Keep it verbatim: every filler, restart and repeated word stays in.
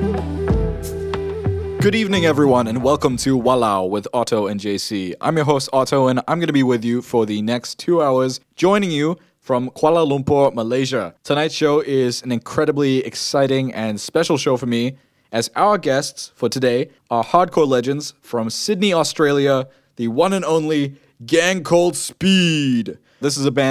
Good evening, everyone, and welcome to Walao with Otto and J C. I'm your host, Otto, and I'm going to be with you for the next two hours, joining you from Kuala Lumpur, Malaysia. Tonight's show is an incredibly exciting and special show for me, as our guests for today are hardcore legends from Sydney, Australia, the one and only Gang Called Speed. This is a band